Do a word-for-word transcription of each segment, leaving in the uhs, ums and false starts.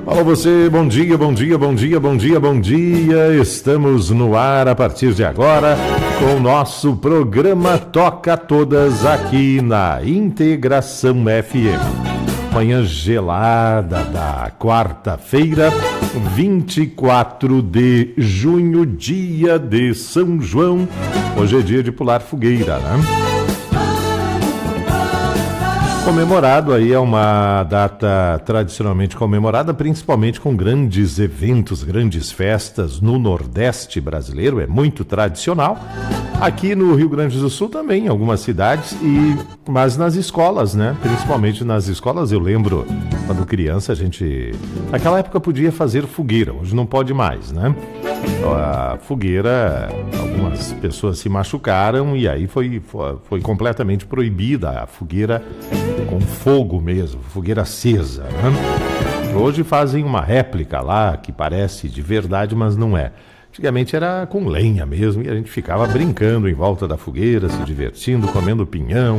Alô você, bom dia, bom dia, bom dia, bom dia, bom dia. Estamos no ar a partir de agora com o nosso programa Toca Todas aqui na Integração F M. Manhã gelada da quarta-feira, vinte e quatro de junho, dia de São João. Hoje é dia de pular fogueira, né? Comemorado aí, é uma data tradicionalmente comemorada, principalmente com grandes eventos, grandes festas no Nordeste brasileiro, é muito tradicional. Aqui no Rio Grande do Sul também, em algumas cidades, e, mas nas escolas, né? Principalmente nas escolas, eu lembro quando criança a gente, naquela época podia fazer fogueira, hoje não pode mais, né? A fogueira, algumas pessoas se machucaram e aí foi, foi, foi completamente proibida a fogueira com fogo mesmo, fogueira acesa, né? Hoje fazem uma réplica lá que parece de verdade, mas não é. Antigamente era com lenha mesmo e a gente ficava brincando em volta da fogueira, se divertindo, comendo pinhão,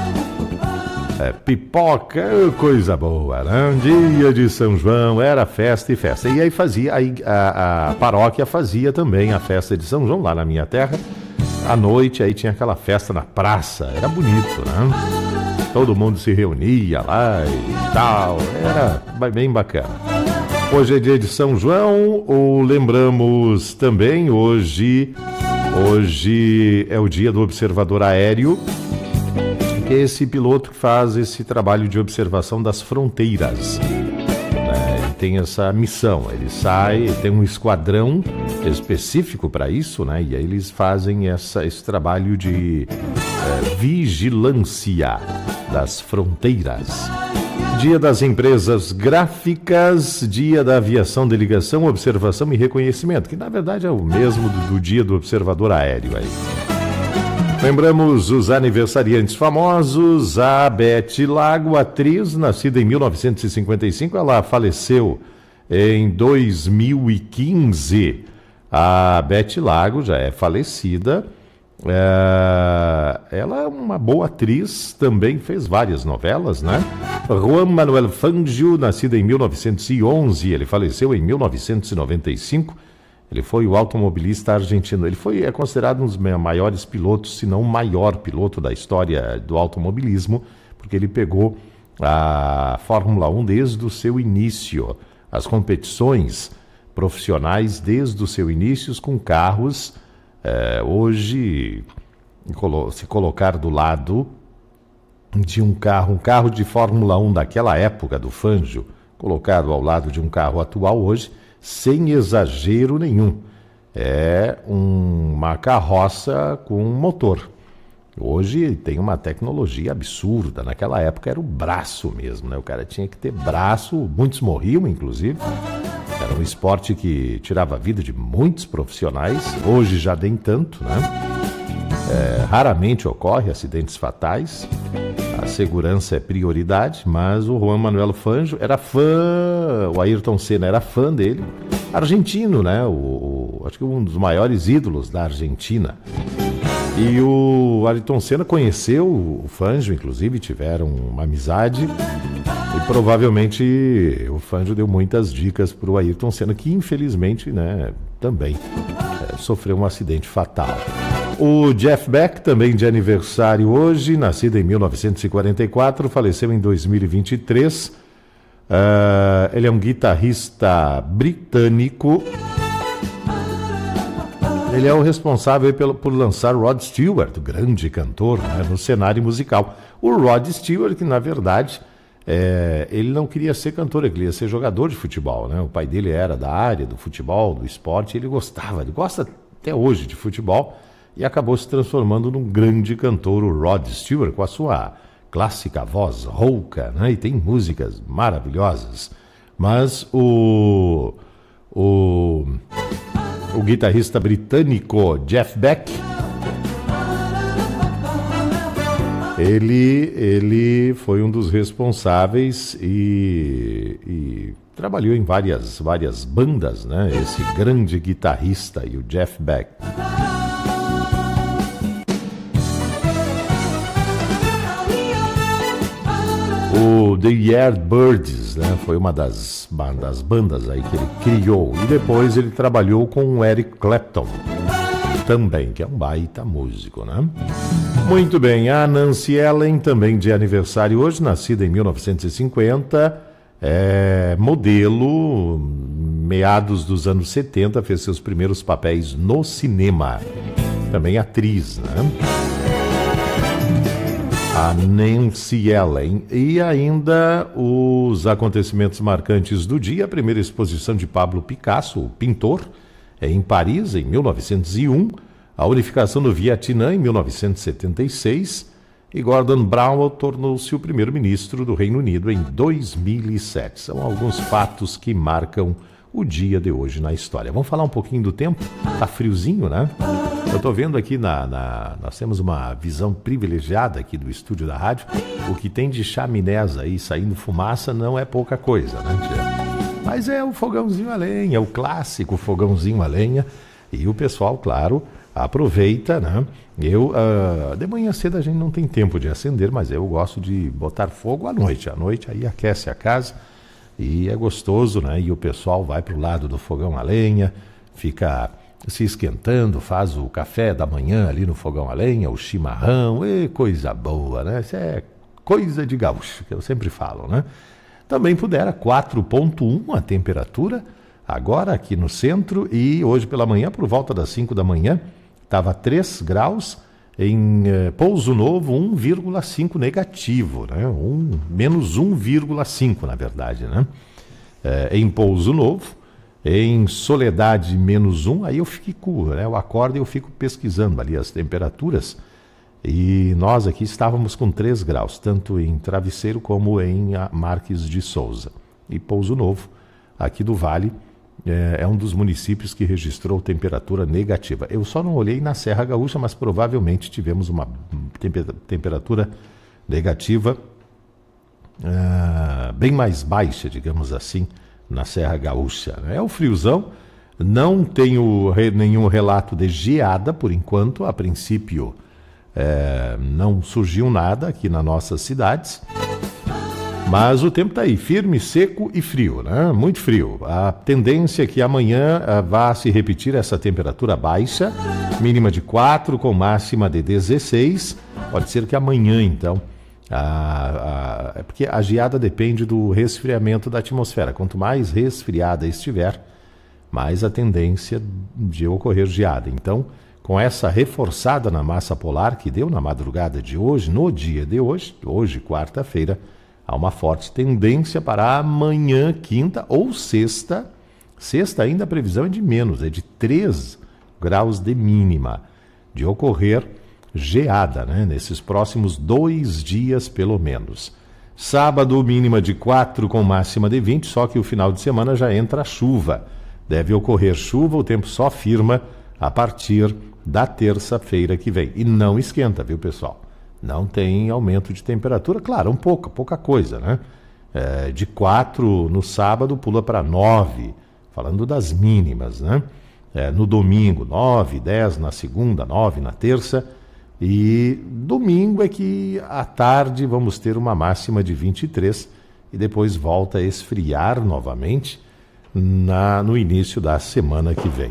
é, pipoca, coisa boa, né? Dia de São João, era festa e festa. E aí fazia, aí a, a paróquia fazia também a festa de São João lá na minha terra. À noite aí tinha aquela festa na praça, era bonito, né? Todo mundo se reunia lá e tal, era bem bacana. Hoje é dia de São João, ou lembramos também, hoje, hoje é o dia do observador aéreo, que é esse piloto que faz esse trabalho de observação das fronteiras. Né? Ele tem essa missão, ele sai, tem um esquadrão específico para isso, né? E aí eles fazem essa, esse trabalho de é, vigilância das fronteiras. Dia das empresas gráficas, dia da aviação de ligação, observação e reconhecimento, que na verdade é o mesmo do, do dia do observador aéreo aí. Lembramos os aniversariantes famosos, a Beth Lago, atriz, nascida em mil novecentos e cinquenta e cinco, ela faleceu em dois mil e quinze. A Beth Lago já é falecida. É, ela é uma boa atriz, também fez várias novelas, né? Juan Manuel Fangio, nascido em mil novecentos e onze, ele faleceu em mil novecentos e noventa e cinco. Ele foi o automobilista argentino. Ele foi, é considerado um dos maiores pilotos, se não o maior piloto da história do automobilismo, porque ele pegou a Fórmula um desde o seu início, as competições profissionais desde o seu início com carros. É, hoje, se colocar do lado de um carro, um carro de Fórmula um daquela época do Fangio, colocado ao lado de um carro atual hoje, sem exagero nenhum, é um, uma carroça com um motor. Hoje tem uma tecnologia absurda, naquela época era o braço mesmo, né? O cara tinha que ter braço, muitos morriam inclusive. Era um esporte que tirava a vida de muitos profissionais, hoje já nem tanto, né? É, raramente ocorre acidentes fatais, a segurança é prioridade, mas o Juan Manuel Fangio era fã, o Ayrton Senna era fã dele, argentino, né? O, o, acho que um dos maiores ídolos da Argentina. E o Ayrton Senna conheceu o Fangio, inclusive tiveram uma amizade. E provavelmente o Fangio deu muitas dicas para o Ayrton Senna, que infelizmente, né, também é, sofreu um acidente fatal. O Jeff Beck, também de aniversário hoje, nascido em mil novecentos e quarenta e quatro, faleceu em dois mil e vinte e três. Uh, ele é um guitarrista britânico. Ele é o responsável pelo, por lançar Rod Stewart, o grande cantor, né, no cenário musical. O Rod Stewart, que na verdade... É, ele não queria ser cantor, ele queria ser jogador de futebol, né? O pai dele era da área do futebol, do esporte, ele gostava, ele gosta até hoje de futebol e acabou se transformando num grande cantor, o Rod Stewart, com a sua clássica voz rouca, né? E tem músicas maravilhosas. Mas o, o, o guitarrista britânico Jeff Beck, Ele, ele foi um dos responsáveis e, e trabalhou em várias, várias bandas, né? Esse grande guitarrista e o Jeff Beck. O o The Yardbirds, né? Foi uma das, das bandas aí que ele criou. E depois ele trabalhou com o Eric Clapton também, que é um baita músico, né? Muito bem, a Nancy Ellen, também de aniversário hoje, nascida em mil novecentos e cinquenta, é modelo, meados dos anos setenta, fez seus primeiros papéis no cinema. Também atriz, né? A Nancy Ellen. E ainda os acontecimentos marcantes do dia, a primeira exposição de Pablo Picasso, o pintor, em Paris, em mil novecentos e um, a unificação do Vietnã, em mil novecentos e setenta e seis, e Gordon Brown tornou-se o primeiro-ministro do Reino Unido em dois mil e sete. São alguns fatos que marcam o dia de hoje na história. Vamos falar um pouquinho do tempo? Tá friozinho, né? Eu tô vendo aqui, na, na, nós temos uma visão privilegiada aqui do estúdio da rádio. O que tem de chaminés aí saindo fumaça não é pouca coisa, né, tia? Mas é o fogãozinho a lenha, o clássico fogãozinho a lenha. E o pessoal, claro, aproveita, né? Eu, uh, de manhã cedo a gente não tem tempo de acender, mas eu gosto de botar fogo à noite. À noite aí aquece a casa e é gostoso, né? E o pessoal vai pro lado do fogão a lenha, fica se esquentando, faz o café da manhã ali no fogão a lenha, o chimarrão, e coisa boa, né? Isso é coisa de gaúcho, que eu sempre falo, né? Também pudera quatro ponto um a temperatura, agora aqui no centro, e hoje pela manhã, por volta das cinco da manhã, estava três graus, em eh, Pouso Novo um vírgula cinco negativo, né? um, menos um vírgula cinco na verdade, né? Eh, em Pouso Novo, em Soledade menos um, aí eu fico, né? Eu acordo e eu fico pesquisando ali as temperaturas, e nós aqui estávamos com três graus, tanto em Travesseiro como em Marques de Souza. E Pouso Novo, aqui do Vale, é, é um dos municípios que registrou temperatura negativa. Eu só não olhei na Serra Gaúcha, mas provavelmente tivemos uma temper- temperatura negativa uh, bem mais baixa, digamos assim, na Serra Gaúcha. É o friozão, não tenho re- nenhum relato de geada por enquanto, a princípio. É, não surgiu nada aqui nas nossas cidades, mas o tempo está aí, firme, seco e frio, né? Muito frio. A tendência é que amanhã ah, vá se repetir essa temperatura baixa, mínima de quatro com máxima de dezesseis. Pode ser que amanhã, então, a, a, é porque a geada depende do resfriamento da atmosfera. Quanto mais resfriada estiver, mais a tendência de ocorrer geada. Então, com essa reforçada na massa polar que deu na madrugada de hoje, no dia de hoje, hoje, quarta-feira, há uma forte tendência para amanhã, quinta ou sexta. Sexta ainda a previsão é de menos, é de três graus de mínima, de ocorrer geada, né? Nesses próximos dois dias, pelo menos. Sábado, mínima de quatro com máxima de vinte, só que o final de semana já entra a chuva. Deve ocorrer chuva, o tempo só firma a partir da terça-feira que vem. E não esquenta, viu, pessoal? Não tem aumento de temperatura, claro, um pouco, pouca coisa, né? É, de quatro no sábado pula para nove, falando das mínimas, né? É, no domingo, nove, dez na segunda, nove na terça, e domingo é que à tarde vamos ter uma máxima de vinte e três e depois volta a esfriar novamente na, no início da semana que vem.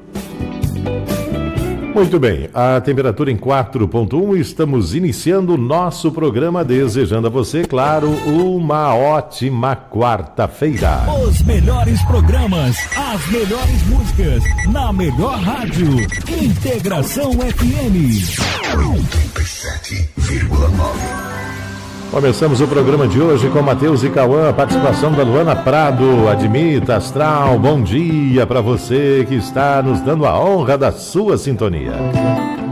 Muito bem, a temperatura em quatro ponto um, estamos iniciando o nosso programa, desejando a você, claro, uma ótima quarta-feira. Os melhores programas, as melhores músicas, na melhor rádio, Integração F M. oitenta e sete vírgula nove. Começamos o programa de hoje com Matheus e Cauã, a participação da Luana Prado. Admita, Astral, bom dia para você que está nos dando a honra da sua sintonia.